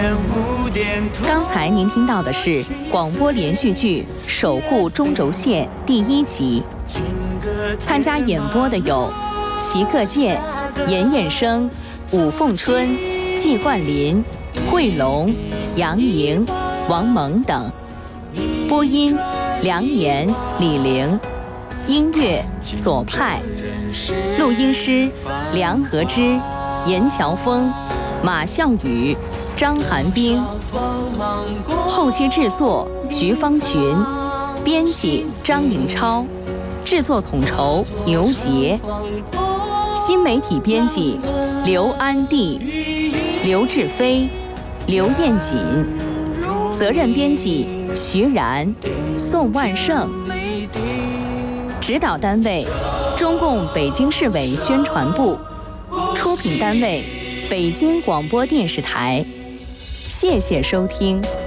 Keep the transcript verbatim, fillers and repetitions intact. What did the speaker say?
刚才您听到的是广播连续剧《守护中轴线》第一集。参加演播的有齐克健、严彦生、武凤春、季冠霖、慧龙、杨莹、王蒙等。播音梁岩、李玲，音乐左派，录音师梁和之、严乔峰、马笑宇、张寒冰，后期制作徐芳群，编辑张颖超，制作统筹牛杰，新媒体编辑刘安娣、刘志飞、刘彦锦，责任编辑徐然、宋万胜，指导单位中共北京市委宣传部，出品单位北京广播电视台。谢谢收听。